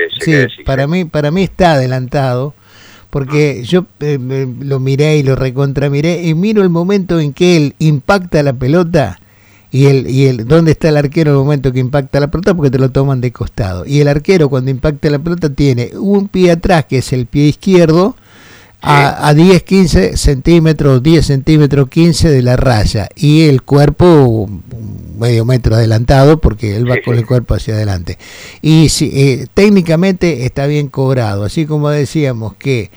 Sí, para mí está adelantado, porque yo lo miré y lo recontramiré y miro el momento en que él impacta la pelota y el dónde está el arquero en el momento que impacta la pelota, porque te lo toman de costado, y el arquero cuando impacta la pelota tiene un pie atrás que es el pie izquierdo a 10, 15 centímetros, 10 centímetros, 15 de la raya, y el cuerpo medio metro adelantado porque él va con el cuerpo hacia adelante. Y técnicamente está bien cobrado, así como decíamos que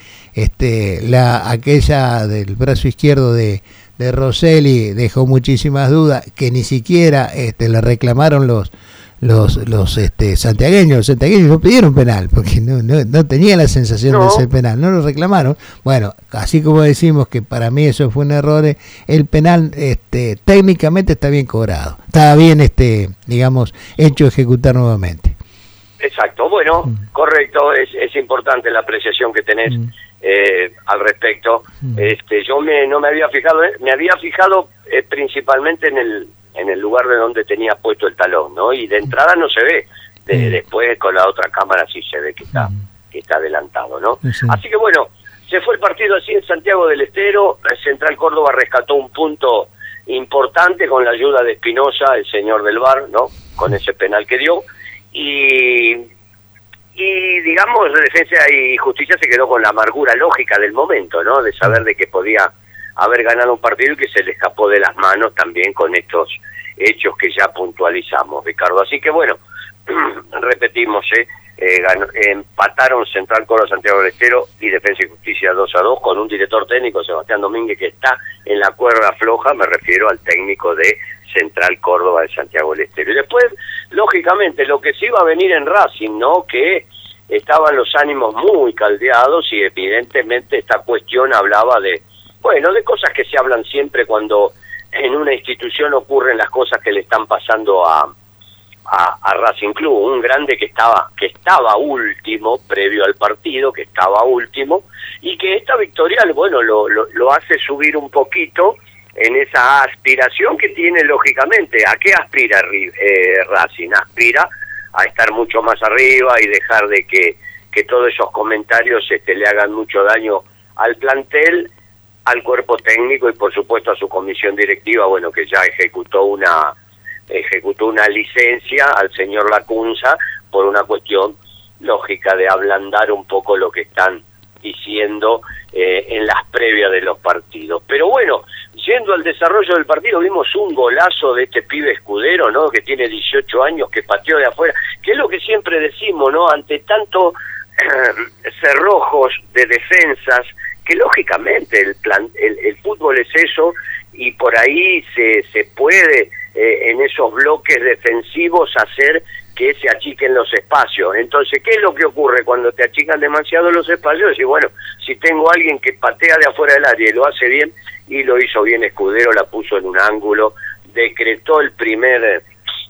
aquella del brazo izquierdo de Rosselli dejó muchísimas dudas, que ni siquiera le reclamaron los santiagueños. Los santiagueños no pidieron penal porque no tenía la sensación de ser penal, no lo reclamaron. Bueno, así como decimos que para mí eso fue un error, el penal técnicamente está bien cobrado, está bien digamos hecho ejecutar nuevamente. Exacto, bueno, correcto, es importante la apreciación que tenés al respecto. Yo no me había fijado, me había fijado principalmente en el lugar de donde tenía puesto el talón, ¿no? Y de entrada no se ve, después con la otra cámara sí se ve que está adelantado, ¿no? Sí. Así que bueno, se fue el partido así en Santiago del Estero. Central Córdoba rescató un punto importante con la ayuda de Espinosa, el señor del VAR, ¿no? Con ese penal que dio. Y digamos, Defensa y Justicia se quedó con la amargura lógica del momento, ¿no? De saber de que podía haber ganado un partido y que se le escapó de las manos también con estos hechos que ya puntualizamos, Ricardo. Así que bueno, repetimos, empataron Central Córdoba, Santiago del Estero y Defensa y Justicia 2-2 con un director técnico, Sebastián Domínguez, que está en la cuerda floja. Me refiero al técnico de Central Córdoba de Santiago del Estero. Y después, lógicamente, lo que sí iba a venir en Racing, ¿no? Que estaban los ánimos muy caldeados y evidentemente esta cuestión hablaba de cosas que se hablan siempre cuando en una institución ocurren las cosas que le están pasando a Racing Club, un grande que estaba último previo al partido, que estaba último, y que esta victoria, bueno, lo hace subir un poquito en esa aspiración que tiene, lógicamente. ¿A qué aspira Racing? Aspira a estar mucho más arriba y dejar de que todos esos comentarios le hagan mucho daño al plantel, al cuerpo técnico y por supuesto a su comisión directiva, bueno, que ya ejecutó una licencia al señor Lacunza por una cuestión lógica de ablandar un poco lo que están diciendo en las previas de los partidos. Pero bueno, yendo al desarrollo del partido, vimos un golazo de este pibe Escudero, ¿no? Que tiene 18 años, que pateó de afuera, que es lo que siempre decimos, ¿no? Ante tanto cerrojos de defensas, que lógicamente el fútbol es eso, y por ahí se puede en esos bloques defensivos hacer que se achiquen los espacios. Entonces, ¿qué es lo que ocurre cuando te achican demasiado los espacios? Y bueno, si tengo a alguien que patea de afuera del área y lo hace bien, y lo hizo bien Escudero, la puso en un ángulo, decretó el primer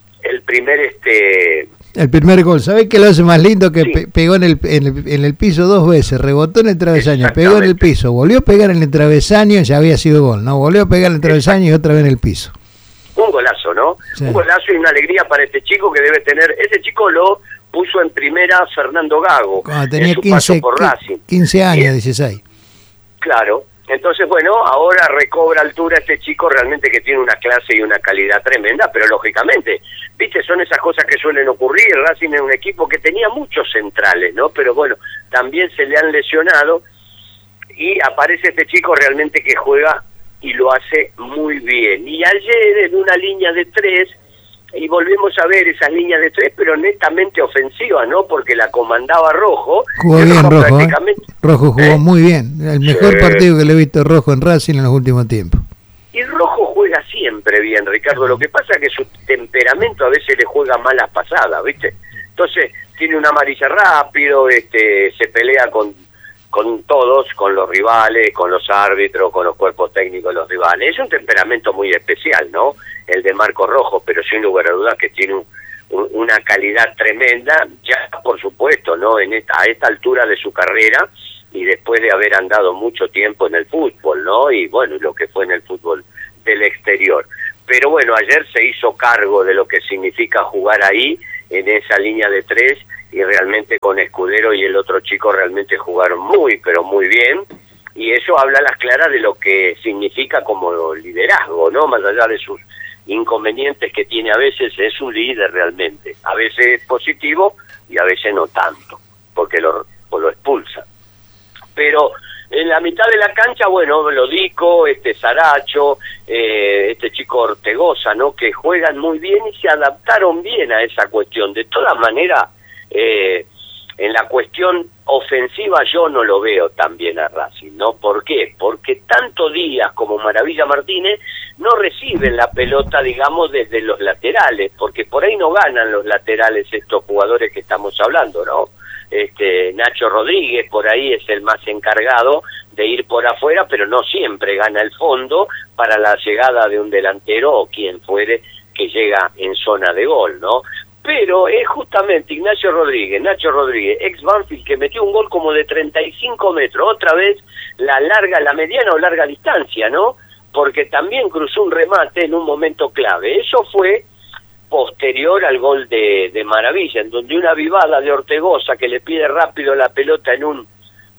gol. ¿Sabés qué lo hace más lindo? Que sí. Pegó en el piso 2 veces, rebotó en el travesaño, pegó en el piso, volvió a pegar en el travesaño, ya había sido gol, ¿no? Volvió a pegar en el travesaño y otra vez en el piso. Un golazo, ¿no? Sí. Un golazo y una alegría para este chico que debe tener. Ese chico lo puso en primera Fernando Gago. Cuando tenía 15 años, 16. Claro. Entonces, bueno, ahora recobra altura este chico, realmente que tiene una clase y una calidad tremenda, pero lógicamente, viste, son esas cosas que suelen ocurrir. Racing es un equipo que tenía muchos centrales, ¿no? Pero bueno, también se le han lesionado y aparece este chico realmente que juega y lo hace muy bien. Y ayer en una línea de 3, y volvemos a ver esas líneas de 3, pero netamente ofensivas, ¿no? Porque la comandaba Rojo. Jugó bien Rojo, Rojo jugó muy bien. El mejor partido que le he visto Rojo en Racing en los últimos tiempos. Y Rojo juega siempre bien, Ricardo. Lo que pasa es que su temperamento a veces le juega malas pasadas, ¿viste? Entonces, tiene una amarilla rápido, se pelea con todos, con los rivales, con los árbitros, con los cuerpos técnicos de los rivales. Es un temperamento muy especial, ¿no? El de Marco Rojo, pero sin lugar a dudas que tiene una calidad tremenda, ya por supuesto, ¿no? A esta altura de su carrera y después de haber andado mucho tiempo en el fútbol, ¿no? Y bueno, lo que fue en el fútbol del exterior. Pero bueno, ayer se hizo cargo de lo que significa jugar ahí, en esa línea de 3, y realmente con Escudero y el otro chico realmente jugaron muy, pero muy bien, y eso habla a las claras de lo que significa como liderazgo, ¿no? Más allá de sus inconvenientes que tiene a veces, es un líder realmente, a veces positivo y a veces no tanto, porque lo expulsa. Pero en la mitad de la cancha, bueno, Lodico, Saracho, este chico Ortegoza, ¿no? Que juegan muy bien y se adaptaron bien a esa cuestión. De todas maneras, en la cuestión ofensiva yo no lo veo tan bien a Racing, ¿no? ¿Por qué? Porque tanto Díaz como Maravilla Martínez no reciben la pelota, digamos, desde los laterales, porque por ahí no ganan los laterales estos jugadores que estamos hablando, ¿no? Nacho Rodríguez por ahí es el más encargado de ir por afuera, pero no siempre gana el fondo para la llegada de un delantero o quien fuere que llega en zona de gol, ¿no? Pero es justamente Nacho Rodríguez, ex Banfield, que metió un gol como de 35 metros, otra vez la mediana o larga distancia, ¿no? Porque también cruzó un remate en un momento clave. Eso fue posterior al gol de Maravilla, en donde una vivada de Ortegoza que le pide rápido la pelota en un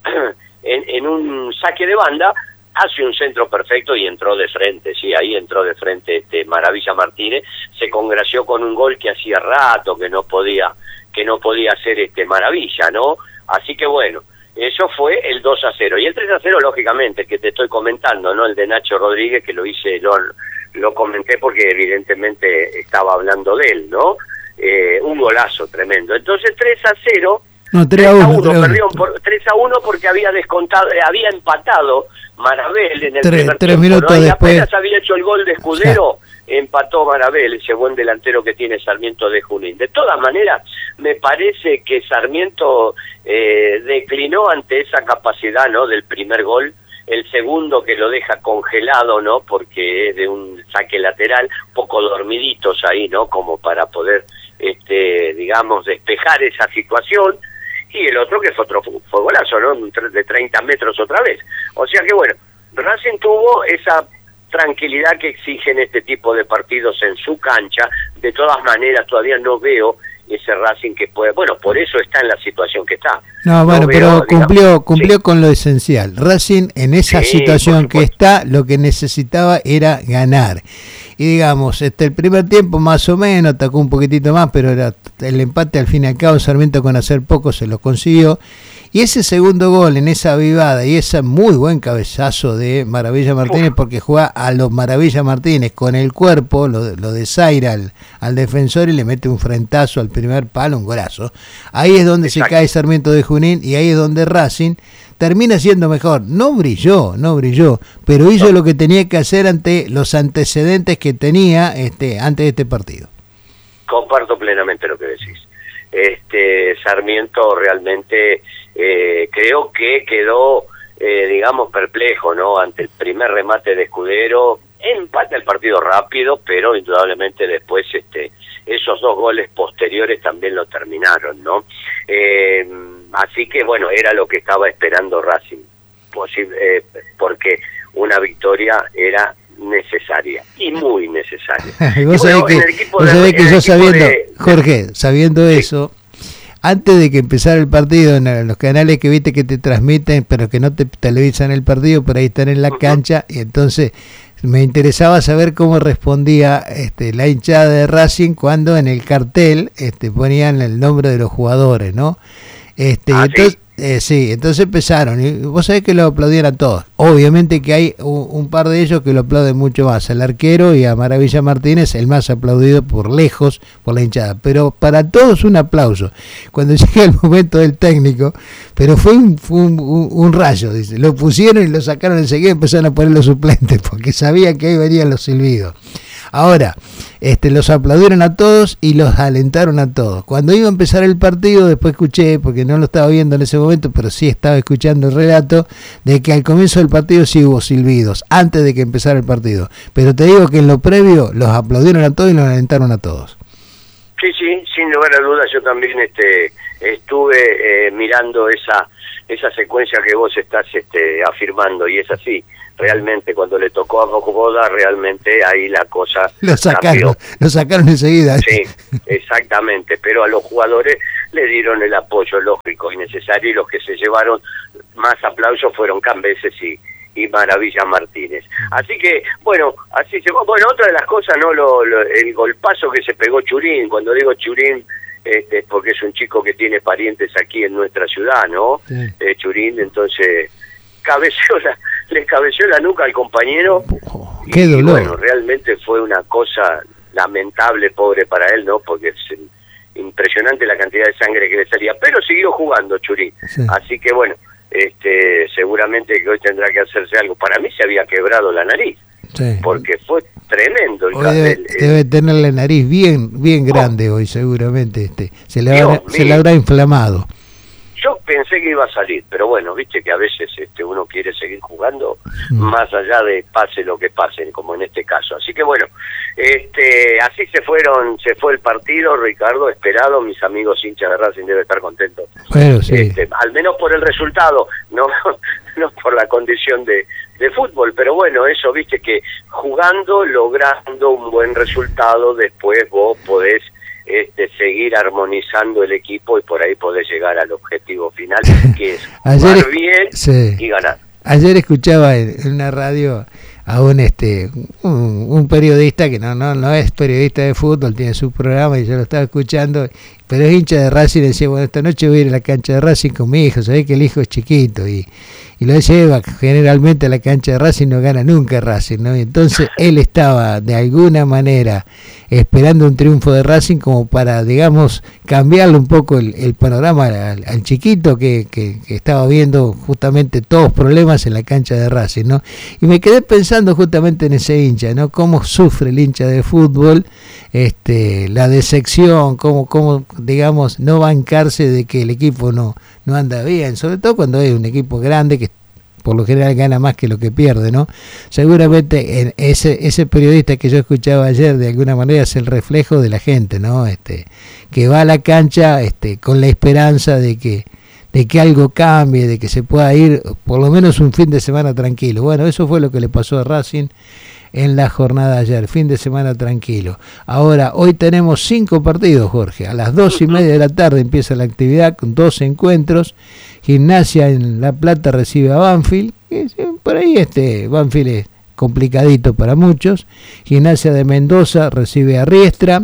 en un saque de banda, hace un centro perfecto y entró de frente, sí, ahí entró de frente Maravilla Martínez, se congració con un gol que hacía rato que no podía hacer Maravilla, ¿no? Así que bueno, eso fue el 2-0. Y el 3-0, lógicamente, que te estoy comentando, ¿no? El de Nacho Rodríguez, que lo comenté porque evidentemente estaba hablando de él, ¿no? Un golazo tremendo. Entonces 3-0... No, 3-1, perdón, 3-1 porque había empatado Marabel en el primer tiempo, minutos ¿no? Y después apenas había hecho el gol de Escudero, empató Marabel, ese buen delantero que tiene Sarmiento de Junín. De todas maneras, me parece que Sarmiento declinó ante esa capacidad, ¿no? Del primer gol, el segundo que lo deja congelado, ¿no? Porque es de un saque lateral, poco dormiditos ahí, ¿no? Como para poder, digamos, despejar esa situación. Y el otro que fue golazo, ¿no? De 30 metros otra vez. O sea que bueno, Racing tuvo esa tranquilidad que exigen este tipo de partidos en su cancha. De todas maneras, todavía no veo ese Racing que puede... Bueno, por eso está en la situación que está. No, bueno, pero cumplió sí, con lo esencial. Racing en esa situación que está, lo que necesitaba era ganar. Y digamos, el primer tiempo más o menos, atacó un poquitito más, pero era el empate al fin y al cabo, Sarmiento con hacer poco se lo consiguió. Y ese segundo gol en esa avivada y ese muy buen cabezazo de Maravilla Martínez, porque juega a los Maravilla Martínez con el cuerpo, lo desaira al defensor y le mete un frentazo al primer palo, un golazo. Ahí es donde se cae Sarmiento de Junín y ahí es donde Racing termina siendo mejor. No brilló, pero hizo lo que tenía que hacer ante los antecedentes que tenía antes de este partido. Comparto plenamente lo que decís. Sarmiento realmente creo que quedó, digamos, perplejo, ¿no? Ante el primer remate de Escudero, empata el partido rápido, pero indudablemente después esos dos goles posteriores también lo terminaron, ¿no? Así que bueno, era lo que estaba esperando Racing, porque una victoria era necesaria y muy necesaria. Y vos sabés que yo Jorge, sabiendo eso, antes de que empezara el partido, en los canales que viste que te transmiten, pero que no te televisan el partido, por ahí están en la cancha, y entonces me interesaba saber cómo respondía la hinchada de Racing cuando en el cartel ponían el nombre de los jugadores, ¿no? Entonces, sí, entonces empezaron, y vos sabés que lo aplaudían a todos. Obviamente que hay un par de ellos que lo aplauden mucho más, al arquero y a Maravilla Martínez, el más aplaudido por lejos por la hinchada, pero para todos un aplauso cuando llega el momento del técnico, pero fue un rayo, dice, lo pusieron y lo sacaron enseguida y empezaron a poner los suplentes porque sabían que ahí venían los silbidos. Ahora, los aplaudieron a todos y los alentaron a todos. Cuando iba a empezar el partido, después escuché, porque no lo estaba viendo en ese momento, pero sí estaba escuchando el relato, de que al comienzo del partido sí hubo silbidos, antes de que empezara el partido. Pero te digo que en lo previo los aplaudieron a todos y los alentaron a todos. Sí, sin lugar a dudas, yo también estuve mirando esa secuencia que vos estás afirmando, y es así. Realmente cuando le tocó a Boda, realmente ahí la cosa lo sacaron enseguida. Sí, exactamente, pero a los jugadores le dieron el apoyo lógico y necesario, y los que se llevaron más aplausos fueron Cambeses y Maravilla Martínez. Así que, bueno, así se... Bueno, otra de las cosas, ¿no? El golpazo que se pegó Churín. Cuando digo Churín, porque es un chico que tiene parientes aquí en nuestra ciudad, ¿no? Sí. Churín, entonces le cabeceó la nuca al compañero. ¡Qué dolor! Y bueno, realmente fue una cosa lamentable, pobre para él, ¿no? Porque es impresionante la cantidad de sangre que le salía, pero siguió jugando Churín. Sí. Así que bueno, seguramente que hoy tendrá que hacerse algo. Para mí se había quebrado la nariz, sí, porque fue tremendo. Debe tener la nariz bien grande hoy, seguramente. Se le habrá inflamado. Yo pensé que iba a salir, pero bueno, viste que a veces uno quiere seguir jugando más allá de pase lo que pase, como en este caso. Así que bueno, así se fue el partido, Ricardo, esperado. Mis amigos hinchas de Racing deben estar contentos. Bueno, sí. Al menos por el resultado, no por la condición de fútbol, pero bueno, eso, viste que jugando, logrando un buen resultado, después vos podés seguir armonizando el equipo y por ahí podés llegar al objetivo final, que es jugar bien y ganar. Ayer escuchaba en una radio a un periodista que no es periodista de fútbol, tiene su programa y yo lo estaba escuchando, pero es hincha de Racing. Decía, bueno, esta noche voy a ir a la cancha de Racing con mi hijo, sabés que el hijo es chiquito y lo lleva generalmente a la cancha de Racing, no gana nunca Racing, ¿no? Y entonces él estaba de alguna manera esperando un triunfo de Racing como para, digamos, cambiarle un poco el panorama al chiquito que estaba viendo justamente todos problemas en la cancha de Racing, ¿no? Y me quedé pensando justamente en ese hincha, ¿no? Cómo sufre el hincha de fútbol, la decepción, cómo digamos, no bancarse de que el equipo no anda bien, sobre todo cuando hay un equipo grande que por lo general gana más que lo que pierde, ¿no? Seguramente ese periodista que yo escuchaba ayer de alguna manera es el reflejo de la gente, ¿no? Que va a la cancha con la esperanza de que algo cambie, de que se pueda ir por lo menos un fin de semana tranquilo. Bueno, eso fue lo que le pasó a Racing en la jornada de ayer, fin de semana tranquilo. Ahora, hoy tenemos 5 partidos, Jorge. A las 2:30 de la tarde empieza la actividad con 2 encuentros. Gimnasia en La Plata recibe a Banfield. Por ahí Banfield es complicadito para muchos. Gimnasia de Mendoza recibe a Riestra.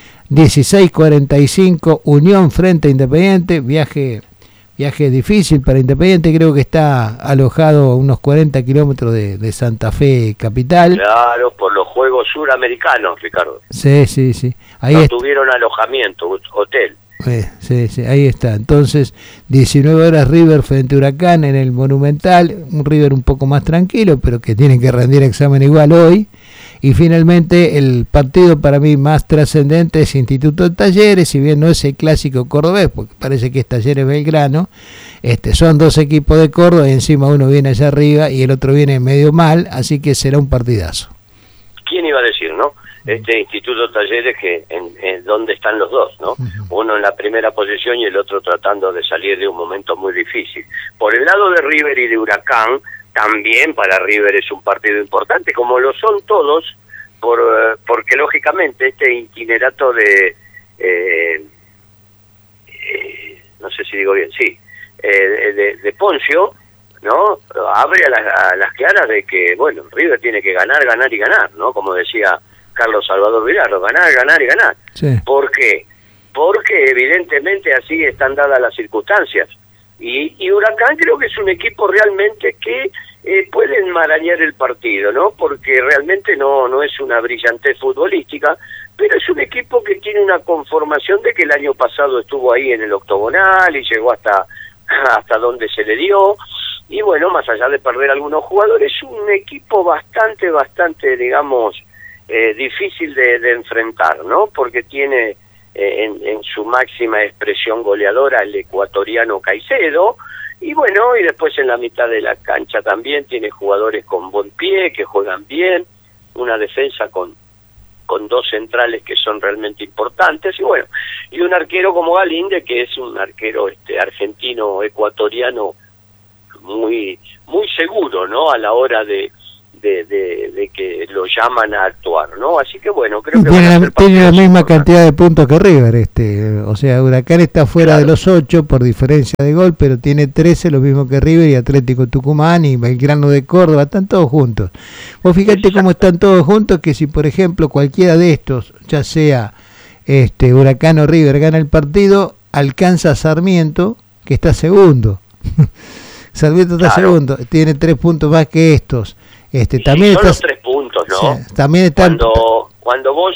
16:45 Unión frente a Independiente. Viaje difícil para Independiente, creo que está alojado a unos 40 kilómetros de Santa Fe capital. Claro, por los Juegos Suramericanos, Ricardo. Sí. Ahí tuvieron alojamiento, hotel. Sí, ahí está. Entonces, 19 horas River frente a Huracán en el Monumental. Un River un poco más tranquilo, pero que tiene que rendir examen igual hoy. Y finalmente el partido para mí más trascendente es Instituto de Talleres, si bien no es el clásico cordobés, porque parece que es Talleres Belgrano. Son 2 equipos de Córdoba y encima uno viene allá arriba y el otro viene medio mal, así que será un partidazo. ¿Quién iba a decir, no? Instituto Talleres, que en donde están los dos, ¿no? Uh-huh. Uno en la primera posición y el otro tratando de salir de un momento muy difícil. Por el lado de River y de Huracán, también para River es un partido importante, como lo son todos, porque lógicamente este itinerato de no sé si digo bien, sí, de Poncio, ¿no? Abre a las claras de que, bueno, River tiene que ganar y ganar, ¿no? Como decía Carlos Salvador Villarro, ganar y ganar. Sí. ¿Por qué? Porque evidentemente así están dadas las circunstancias. Y Huracán creo que es un equipo realmente que puede enmarañar el partido, ¿no? Porque realmente no es una brillantez futbolística, pero es un equipo que tiene una conformación de que el año pasado estuvo ahí en el octogonal y llegó hasta donde se le dio. Y bueno, más allá de perder algunos jugadores, es un equipo bastante, digamos, difícil de enfrentar, ¿no? Porque tiene en su máxima expresión goleadora el ecuatoriano Caicedo, y bueno, y después en la mitad de la cancha también tiene jugadores con buen pie, que juegan bien, una defensa con 2 centrales que son realmente importantes, y bueno, y un arquero como Galinde, que es un arquero argentino ecuatoriano muy seguro, ¿no? A la hora de de que lo llaman a actuar, ¿no? Así que bueno, creo que tiene la misma cantidad de puntos que River, o sea, Huracán está fuera de los 8 por diferencia de gol, pero tiene 13, lo mismo que River y Atlético Tucumán y Belgrano de Córdoba, están todos juntos. Vos fíjate cómo están todos juntos, que si por ejemplo cualquiera de estos, ya sea Huracán o River, gana el partido, alcanza a Sarmiento, que está segundo. Sarmiento está segundo, tiene 3 puntos más que estos. También son los 3 puntos, ¿no? Sí, también está cuando vos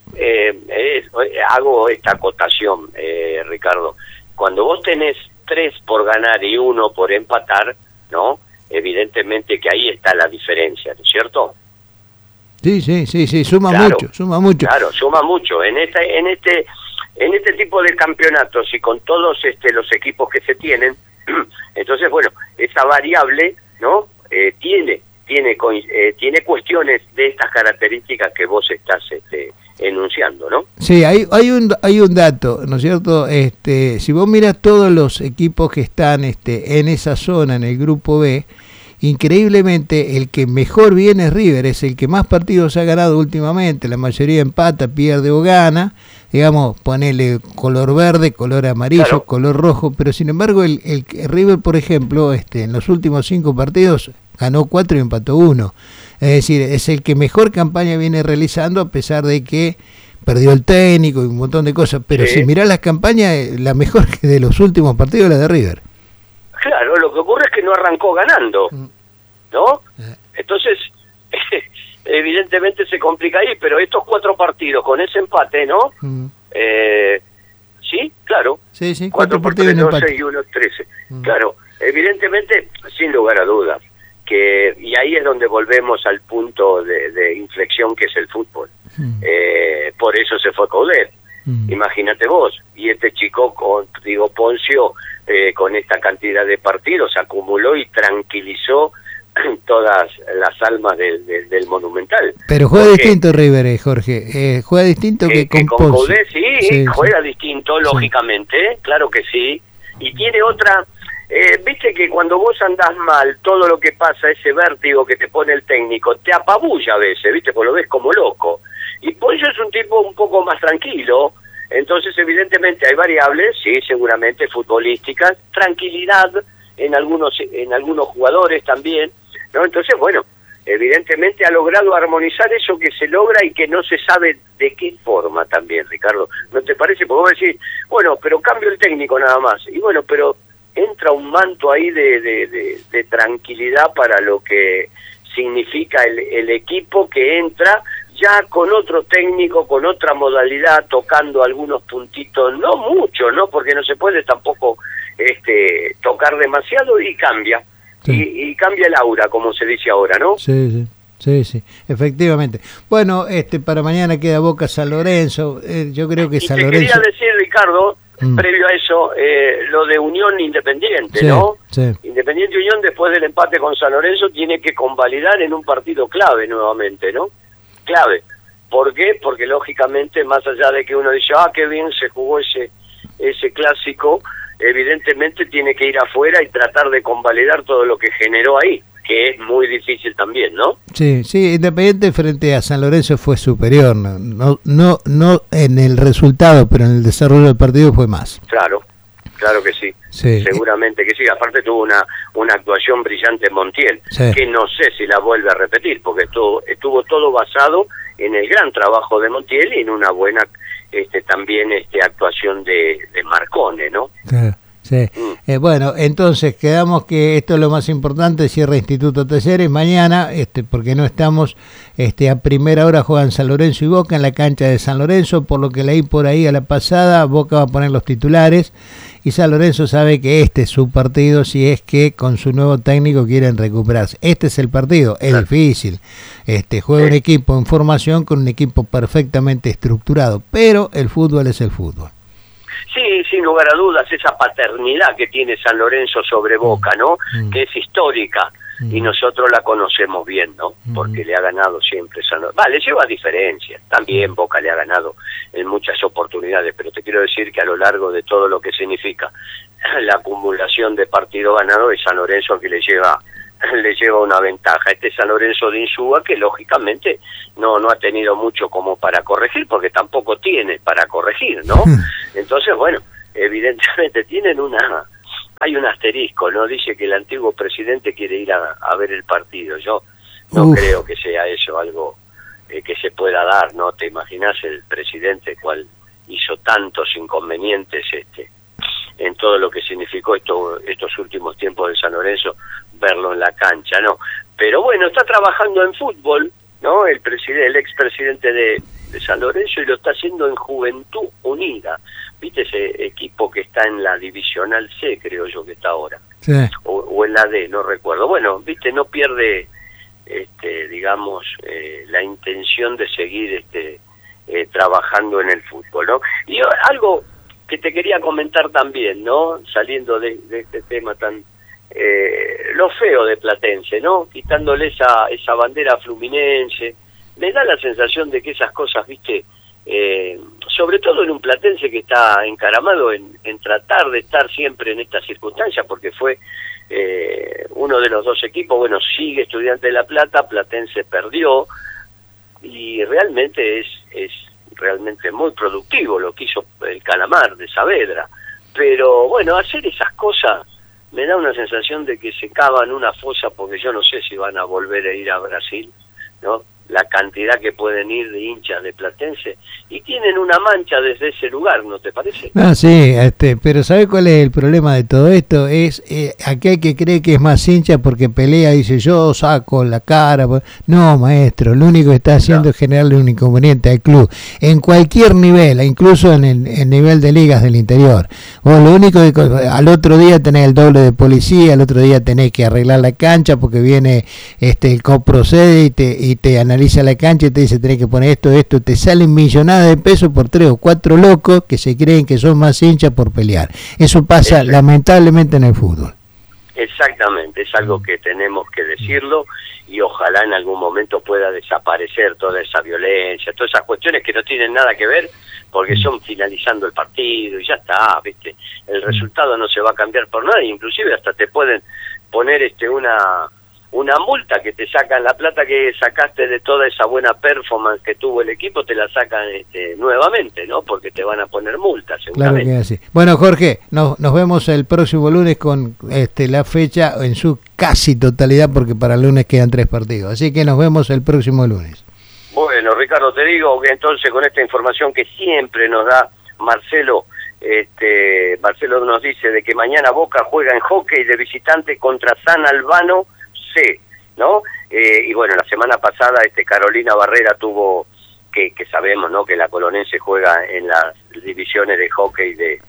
hago esta acotación, Ricardo, cuando vos tenés 3 por ganar y 1 por empatar, ¿no? Evidentemente que ahí está la diferencia, ¿no es cierto? Sí, suma mucho. Claro, suma mucho. En este tipo de campeonatos y con todos los equipos que se tienen, entonces, bueno, esa variable, ¿no? Tiene cuestiones de estas características que vos estás enunciando, ¿no? Sí, hay un dato, ¿no es cierto? Si vos miras todos los equipos que están en esa zona, en el grupo B, increíblemente el que mejor viene es River, es el que más partidos ha ganado últimamente, la mayoría empata, pierde o gana, digamos, ponele color verde, color amarillo, claro, color rojo, pero sin embargo el River, por ejemplo, en los últimos 5 partidos ganó 4 y empató 1, es decir, es el que mejor campaña viene realizando, a pesar de que perdió el técnico y un montón de cosas, pero si mirás las campañas, la mejor que de los últimos partidos es la de River. Claro, lo que ocurre es que no arrancó ganando, ¿no? Entonces, evidentemente se complica ahí, pero estos 4 partidos con ese empate, ¿no? Sí, claro. Sí, 4 partidos en empate. 6 y 1, 13. Claro, evidentemente, sin lugar a dudas, y ahí es donde volvemos al punto de inflexión que es el fútbol. Por eso se fue Coudet. Imagínate vos, y este chico, Poncio, con esta cantidad de partidos acumuló y tranquilizó todas las almas del Monumental. Pero juega distinto River, Jorge, juega distinto que con Coudet, sí, juega distinto, lógicamente, claro que sí, y tiene otra, viste que cuando vos andás mal, todo lo que pasa, ese vértigo que te pone el técnico, te apabulla a veces, viste, pues lo ves como loco, y Poncio es un tipo un poco más tranquilo. Entonces, evidentemente, hay variables, sí, seguramente futbolísticas, tranquilidad en algunos jugadores también, ¿no? Entonces, bueno, evidentemente ha logrado armonizar eso que se logra y que no se sabe de qué forma también, Ricardo. ¿No te parece? Porque vos decís, bueno, pero cambio el técnico nada más. Y bueno, pero entra un manto ahí de tranquilidad para lo que significa el equipo que entra ya con otro técnico, con otra modalidad, tocando algunos puntitos, no mucho, ¿no? Porque no se puede tampoco tocar demasiado y cambia. Sí. Y cambia el aura, como se dice ahora, ¿no? Sí, efectivamente. Bueno, para mañana queda Boca San Lorenzo, yo creo que San Lorenzo... Te quería decir, Ricardo, previo a eso, lo de Unión Independiente, ¿no? Sí. Independiente Unión, después del empate con San Lorenzo, tiene que convalidar en un partido clave nuevamente, ¿no? Clave. ¿Por qué? Porque lógicamente, más allá de que uno dice, qué bien se jugó ese clásico, evidentemente tiene que ir afuera y tratar de convalidar todo lo que generó ahí, que es muy difícil también, ¿no? Sí, Independiente frente a San Lorenzo fue superior, no en el resultado, pero en el desarrollo del partido fue más. Claro que sí, seguramente que sí. Aparte tuvo una actuación brillante en Montiel, que no sé si la vuelve a repetir, porque estuvo todo basado en el gran trabajo de Montiel y en una buena también actuación de Marcone, ¿no? Sí. Bueno, entonces quedamos que esto es lo más importante, cierra Instituto Talleres mañana, porque no estamos, a primera hora juegan San Lorenzo y Boca en la cancha de San Lorenzo, por lo que leí por ahí a la pasada, Boca va a poner los titulares y San Lorenzo sabe que este es su partido si es que con su nuevo técnico quieren recuperarse. Este es el partido, es difícil, juega un equipo en formación con un equipo perfectamente estructurado, pero el fútbol es el fútbol. Sí, sin lugar a dudas, esa paternidad que tiene San Lorenzo sobre Boca, ¿no? Que es histórica, y nosotros la conocemos bien, ¿no? Porque le ha ganado siempre San Lorenzo. Le lleva diferencias, también Boca le ha ganado en muchas oportunidades, pero te quiero decir que a lo largo de todo lo que significa la acumulación de partidos ganados es San Lorenzo que le lleva le lleva una ventaja. Este San Lorenzo de Insúa, que lógicamente no ha tenido mucho como para corregir, porque tampoco tiene para corregir, ¿no? Entonces, bueno, evidentemente hay un asterisco, ¿no? Dice que el antiguo presidente quiere ir a ver el partido. Yo no creo que sea eso algo que se pueda dar, ¿no? ¿Te imaginas el presidente cual hizo tantos inconvenientes en todo lo que significó estos últimos tiempos de San Lorenzo, verlo en la cancha, ¿no? Pero bueno, está trabajando en fútbol, ¿no? El expresidente de San Lorenzo, y lo está haciendo en Juventud Unida. ¿Viste ese equipo que está en la Divisional C, creo yo que está ahora? Sí. O en la D, no recuerdo. Bueno, ¿viste? No pierde, digamos, la intención de seguir trabajando en el fútbol, ¿no? Y algo que te quería comentar también, ¿no? Saliendo de este tema tan lo feo de Platense, ¿no? Quitándole esa bandera fluminense, me da la sensación de que esas cosas, ¿viste? Sobre todo en un Platense que está encaramado en tratar de estar siempre en estas circunstancias, porque fue uno de los dos equipos, bueno, sigue Estudiantes de La Plata, Platense perdió, y realmente es realmente muy productivo lo que hizo el Calamar de Saavedra, pero bueno, hacer esas cosas me da una sensación de que se cavan una fosa, porque yo no sé si van a volver a ir a Brasil, ¿no? La cantidad que pueden ir de hinchas de Platense, y tienen una mancha desde ese lugar, ¿no te parece? No, sí, pero ¿sabe cuál es el problema de todo esto? Es aquel que cree que es más hincha porque pelea, dice yo saco la cara. No, maestro, lo único que está haciendo es generarle un inconveniente al club, en cualquier nivel, incluso en el nivel de ligas del interior. Vos lo único que al otro día tenés el doble de policía, al otro día tenés que arreglar la cancha porque viene el coprocede y te analiza la cancha y te dice tenés que poner esto, te salen millonadas de pesos por 3 o 4 locos que se creen que son más hinchas por pelear. Eso pasa lamentablemente en el fútbol. Exactamente, es algo que tenemos que decirlo, y ojalá en algún momento pueda desaparecer toda esa violencia, todas esas cuestiones que no tienen nada que ver, porque son finalizando el partido y ya está, ¿viste? El resultado no se va a cambiar por nada, inclusive hasta te pueden poner una multa, que te sacan la plata que sacaste de toda esa buena performance que tuvo el equipo, te la sacan nuevamente, ¿no? Porque te van a poner multas, seguramente. Claro que es así. Bueno, Jorge, nos vemos el próximo lunes con la fecha en su casi totalidad, porque para el lunes quedan 3 partidos. Así que nos vemos el próximo lunes. Bueno, Ricardo, te digo que entonces con esta información que siempre nos da Marcelo, Marcelo nos dice de que mañana Boca juega en hockey de visitante contra San Albano C, ¿no? Y bueno, la semana pasada Carolina Barrera tuvo, que sabemos, ¿no?, que la Colonense juega en las divisiones de hockey de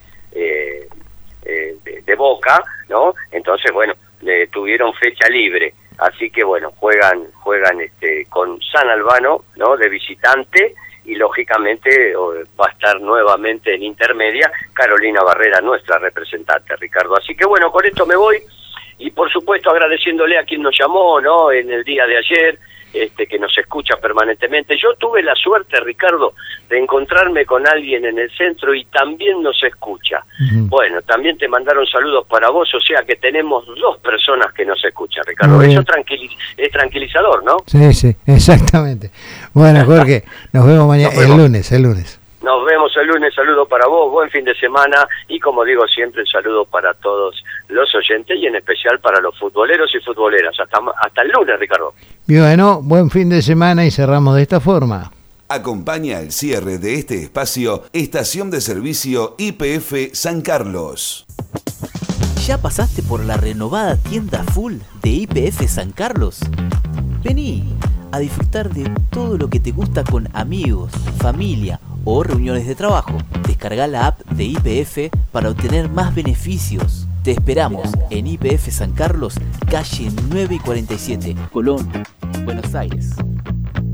Boca, ¿no? Entonces, bueno, tuvieron fecha libre, así que bueno, juegan con San Albano, ¿no?, de visitante, y lógicamente va a estar nuevamente en intermedia Carolina Barrera, nuestra representante, Ricardo. Así que bueno, con esto me voy. Y por supuesto agradeciéndole a quien nos llamó, ¿no?, en el día de ayer, que nos escucha permanentemente. Yo tuve la suerte, Ricardo, de encontrarme con alguien en el centro y también nos escucha. Uh-huh. Bueno, también te mandaron saludos para vos, o sea que tenemos 2 personas que nos escuchan, Ricardo. Eso es tranquilizador, ¿no? Sí, exactamente. Bueno, Jorge, nos vemos mañana, el lunes. Nos vemos el lunes, saludo para vos, buen fin de semana, y como digo siempre, saludo para todos los oyentes y en especial para los futboleros y futboleras. Hasta el lunes, Ricardo. Bueno, buen fin de semana y cerramos de esta forma. Acompaña el cierre de este espacio Estación de Servicio YPF San Carlos. ¿Ya pasaste por la renovada tienda full de YPF San Carlos? Vení a disfrutar de todo lo que te gusta con amigos, familia o reuniones de trabajo. Descarga la app de YPF para obtener más beneficios. Te esperamos en YPF San Carlos, calle 9 y 47, Colón, Buenos Aires.